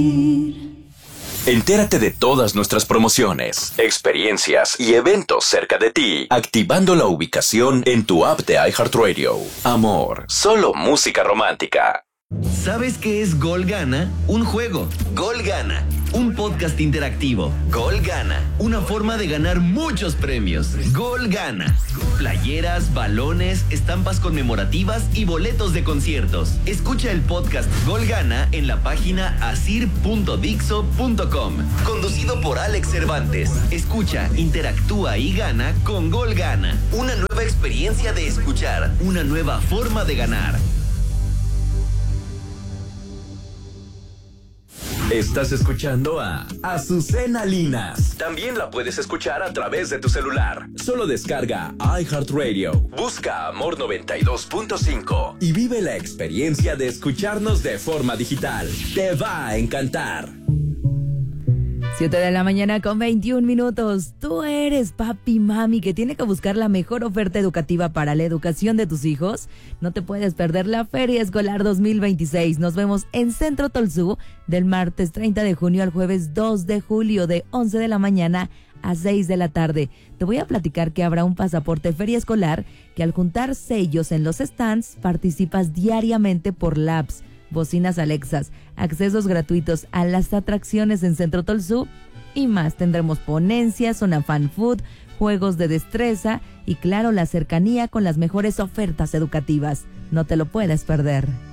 Entérate de todas nuestras promociones, experiencias y eventos cerca de ti, activando la ubicación en tu app de iHeartRadio. Amor, solo música romántica. ¿Sabes qué es Gol Gana? Un juego. Gol Gana. Un podcast interactivo. Gol Gana. Una forma de ganar muchos premios. Gol Gana. Playeras, balones, estampas conmemorativas y boletos de conciertos. Escucha el podcast Gol Gana en la página asir.dixo.com. Conducido por Alex Cervantes. Escucha, interactúa y gana con Gol Gana. Una nueva experiencia de escuchar. Una nueva forma de ganar. Estás escuchando a Azucena Linas. También la puedes escuchar a través de tu celular. Solo descarga iHeartRadio. Busca Amor 92.5 y vive la experiencia de escucharnos de forma digital. Te va a encantar. 7:21 a.m. ¿Tú eres papi, mami que tiene que buscar la mejor oferta educativa para la educación de tus hijos? No te puedes perder la Feria Escolar 2026. Nos vemos en Centro Tolsú del martes 30 de junio al jueves 2 de julio de 11 de la mañana a 6 de la tarde. Te voy a platicar que habrá un pasaporte Feria Escolar que al juntar sellos en los stands participas diariamente por labs, bocinas Alexas, accesos gratuitos a las atracciones en Centro Tolsú y más. Tendremos ponencias, zona fan food, juegos de destreza y claro, la cercanía con las mejores ofertas educativas. No te lo puedes perder.